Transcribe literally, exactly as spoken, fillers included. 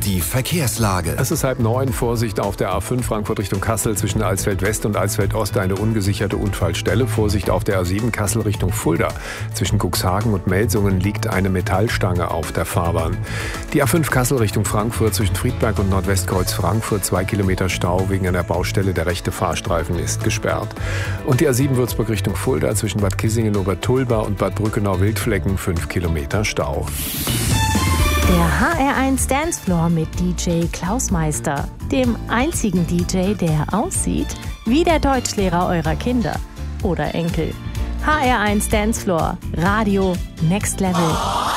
Die Verkehrslage. Es ist halb neun. Vorsicht auf der A fünf Frankfurt Richtung Kassel zwischen Alsfeld West und Alsfeld Ost eine ungesicherte Unfallstelle. Vorsicht auf der A sieben Kassel Richtung Fulda. Zwischen Cuxhagen und Melsungen liegt eine Metallstange auf der Fahrbahn. Die A fünf Kassel Richtung Frankfurt zwischen Friedberg und Nordwestkreuz Frankfurt. Zwei Kilometer Stau wegen einer Baustelle. Der rechte Fahrstreifen ist gesperrt. Und die A sieben Würzburg Richtung Fulda zwischen Bad Kissingen-Obertulba und Bad Brückenau-Wildflecken. Fünf Kilometer Stau. Der H R eins Dancefloor mit D J Klaus Meister, dem einzigen D J, der aussieht wie der Deutschlehrer eurer Kinder oder Enkel. H R eins Dancefloor, Radio Next Level.